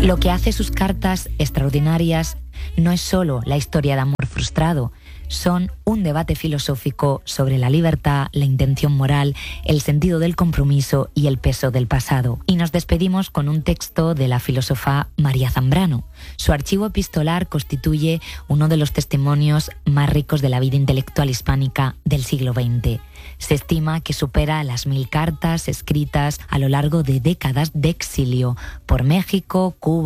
Lo que hace sus cartas extraordinarias no es solo la historia de amor frustrado, son un debate filosófico sobre la libertad, la intención moral, el sentido del compromiso y el peso del pasado. Y nos despedimos con un texto de la filósofa María Zambrano. Su archivo epistolar constituye uno de los testimonios más ricos de la vida intelectual hispánica del siglo XX. Se estima que supera las 1000 cartas escritas a lo largo de décadas de exilio por México, Cuba,